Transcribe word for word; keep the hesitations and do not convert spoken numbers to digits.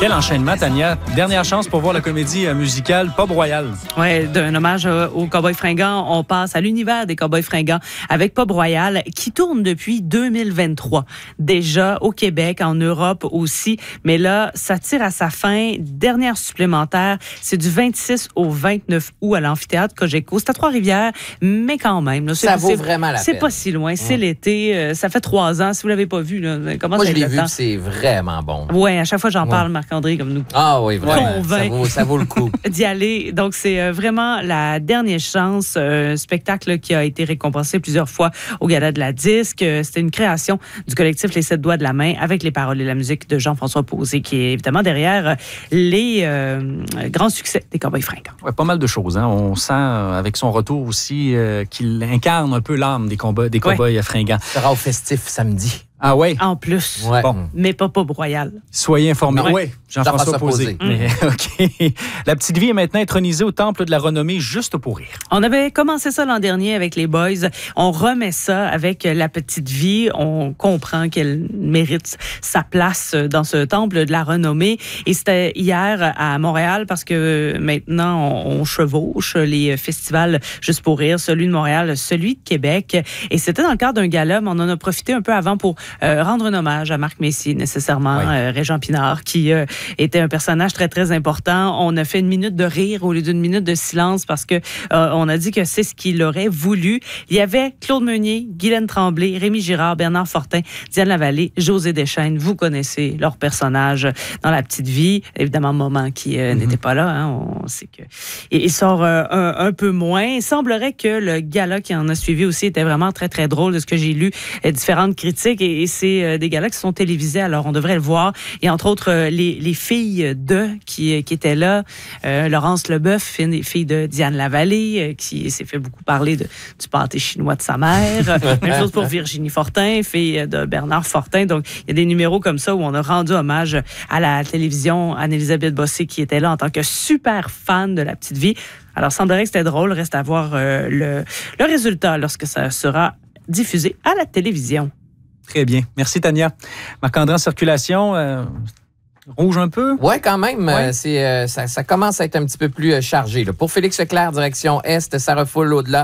Quel enchaînement, Tania. Dernière chance pour voir la comédie musicale Pub Royal. Oui, d'un hommage aux Cowboys fringants, on passe à l'univers des Cowboys fringants avec Pub Royal qui tourne depuis deux mille vingt-trois. Déjà au Québec, en Europe aussi. Mais là, ça tire à sa fin. Dernière supplémentaire, c'est du vingt-six au vingt-neuf août à l'amphithéâtre Cogeco. C'est à Trois-Rivières, mais quand même. Là, ça vaut vraiment la peine. C'est pas si loin. C'est mmh. l'été. Euh, ça fait trois ans. Si vous l'avez pas vu, là, comment Moi, ça je l'ai vu, temps? C'est vraiment bon. Oui, à chaque fois, j'en ouais. parle, Marc-André, comme nous. Ah oui, vraiment. Ça vaut, ça vaut le coup. D'y aller. Donc, c'est euh, vraiment la dernière chance. Euh, un spectacle qui a été récompensé plusieurs fois au Gala de la Disque. Euh, c'était une création du collectif Les Sept Doigts de la Main avec les paroles et la musique de Jean-François Posé, qui est évidemment derrière les euh, grands succès des Cowboys fringants. Ouais, pas mal de choses. Hein. On sent, euh, avec son retour aussi, euh, qu'il incarne un peu l'âme des, combats, des Cowboys ouais. fringants. Il sera au festif samedi. Ah oui? En plus. Ouais. Bon. Mais pas Pub Royal. Soyez informés. Oui, ouais. Jean-François Posé. Mmh. Mais, OK. La petite vie est maintenant intronisée au temple de la renommée juste pour rire. On avait commencé ça l'an dernier avec les Boys. On remet ça avec la petite vie. On comprend qu'elle mérite sa place dans ce temple de la renommée. Et c'était hier à Montréal parce que maintenant, on, on chevauche les festivals juste pour rire. Celui de Montréal, celui de Québec. Et c'était dans le cadre d'un gala, mais on en a profité un peu avant pour Euh, rendre un hommage à Marc Messier, nécessairement, oui. euh, Régent Pinard, qui euh, était un personnage très, très important. On a fait une minute de rire au lieu d'une minute de silence parce que euh, on a dit que c'est ce qu'il aurait voulu. Il y avait Claude Meunier, Guylaine Tremblay, Rémi Girard, Bernard Fortin, Diane Lavallée, José Deschênes. Vous connaissez leurs personnages dans La Petite Vie. Évidemment, Moment qui euh, mm-hmm. n'était pas là. Hein, on sait que... Et il sort euh, un, un peu moins. Il semblerait que le gala qui en a suivi aussi était vraiment très, très drôle de ce que j'ai lu. Euh, différentes critiques et, et c'est euh, des galas qui sont télévisés, alors on devrait le voir. Et entre autres, euh, les, les filles de qui, qui étaient là, euh, Laurence Leboeuf, fille, fille de Diane Lavallée, euh, qui s'est fait beaucoup parler de, du pâté chinois de sa mère. Même chose pour Virginie Fortin, fille de Bernard Fortin. Donc, il y a des numéros comme ça où on a rendu hommage à la télévision, Anne-Élisabeth Bossé, qui était là en tant que super fan de La Petite Vie. Alors, semblerait que c'était drôle. Reste à voir euh, le, le résultat lorsque ça sera diffusé à la télévision. Très bien. Merci, Tania. Marc-André en circulation, euh, rouge un peu? Oui, quand même. Ouais. Euh, c'est, euh, ça, ça commence à être un petit peu plus euh, chargé. Là. Pour Félix Leclerc, direction Est, ça refoule au-delà